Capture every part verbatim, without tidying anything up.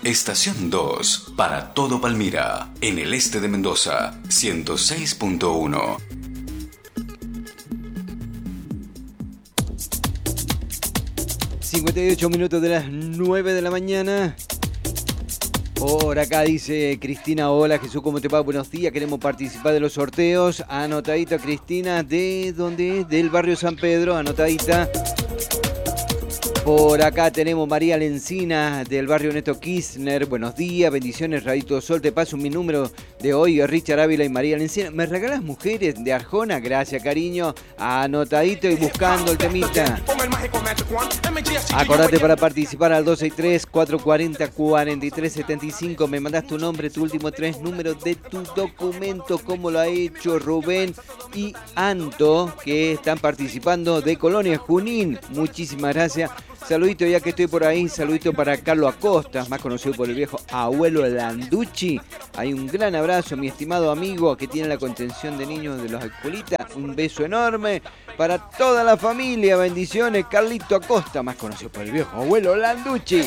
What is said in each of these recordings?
Estación dos, para todo Palmira, en el este de Mendoza, ciento seis punto uno. cincuenta y ocho minutos de las nueve de la mañana. Por acá dice Cristina, hola Jesús, ¿cómo te va? Buenos días, queremos participar de los sorteos. Anotadita Cristina, ¿de dónde es? Del barrio San Pedro, anotadita. Por acá tenemos María Lencina del barrio Neto Kirchner. Buenos días, bendiciones, Radito Sol. Te paso mi número de hoy, Richard Ávila y María Lencina. ¿Me regalas mujeres de Arjona? Gracias, cariño. Anotadito y buscando el temita. Acordate para participar al dos seis tres, cuatro cuatro cero, cuatro tres siete cinco. Me mandas tu nombre, tu último tres números de tu documento, como lo ha hecho Rubén y Anto, que están participando de Colonia Junín. Muchísimas gracias. Saludito ya que estoy por ahí, saludito para Carlos Acosta, más conocido por el viejo abuelo Landucci. Hay un gran abrazo, mi estimado amigo que tiene la contención de niños de los escuelitas. Un beso enorme para toda la familia, bendiciones. Carlito Acosta, más conocido por el viejo abuelo Landucci.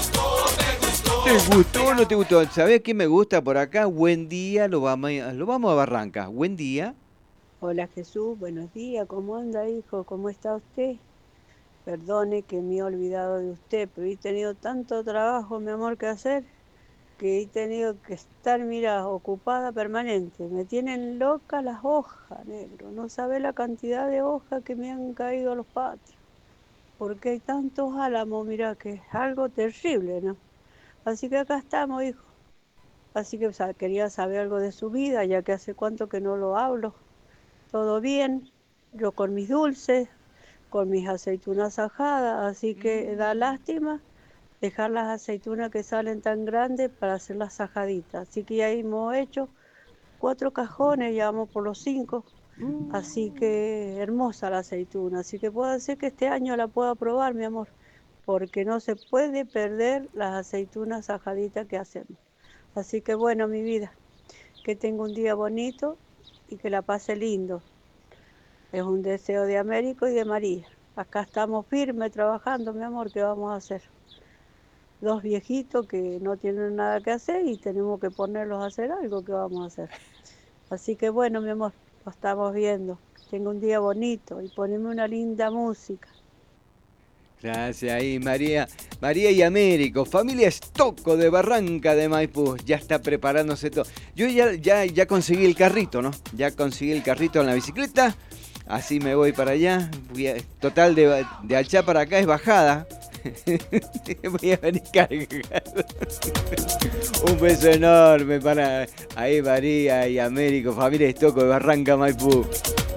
¿Te gustó o no te gustó? ¿Sabés qué me gusta por acá? Buen día, lo vamos a, lo vamos a Barranca. Buen día. Hola Jesús, buenos días, ¿cómo anda hijo? ¿Cómo está usted? Perdone que me he olvidado de usted, pero he tenido tanto trabajo, mi amor, que hacer, que he tenido que estar, mira, ocupada permanente. Me tienen loca las hojas, negro. No sabe la cantidad de hojas que me han caído a los patios. Porque hay tantos álamos, mira, que es algo terrible, ¿no? Así que acá estamos, hijo. Así que o sea, quería saber algo de su vida, ya que hace cuánto que no lo hablo. Todo bien, yo con mis dulces, con mis aceitunas ajadas, así que da lástima dejar las aceitunas que salen tan grandes para hacer las ajaditas. Así que ya hemos hecho cuatro cajones, ya vamos por los cinco, así que hermosa la aceituna. Así que puede ser que este año la pueda probar, mi amor, porque no se puede perder las aceitunas ajaditas que hacemos. Así que bueno, mi vida, que tenga un día bonito y que la pase lindo. Es un deseo de Américo y de María. Acá estamos firmes trabajando, mi amor, ¿qué vamos a hacer? Dos viejitos que no tienen nada que hacer y tenemos que ponerlos a hacer algo, ¿qué vamos a hacer? Así que bueno, mi amor, lo estamos viendo. Tengo un día bonito y poneme una linda música. Gracias ahí, María. María y Américo, familia Estocco de Barranca de Maipú. Ya está preparándose todo. Yo ya, ya, ya conseguí el carrito, ¿no? Ya conseguí el carrito en la bicicleta. Así me voy para allá. Voy a, total, de, de Alchá para acá es bajada. Voy a venir cargado. Un beso enorme para ahí María y Américo, familia Estocco de Barranca Maipú.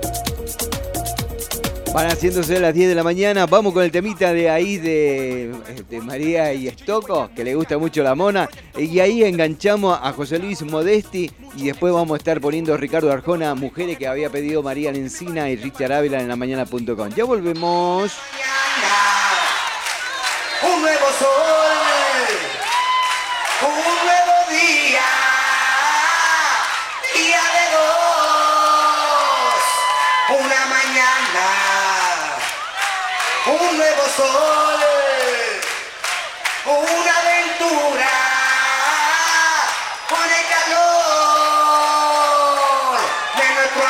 Van haciéndose las diez de la mañana. Vamos con el temita de ahí de, de María y Estocco, que le gusta mucho la mona. Y ahí enganchamos a José Luis Modesti. Y después vamos a estar poniendo a Ricardo Arjona, mujeres que había pedido María Lencina y Richard Ávila en la mañana punto com. Ya volvemos. Un nuevo sol, un nuevo día, día de dos, una mañana, un nuevo sol, una aventura.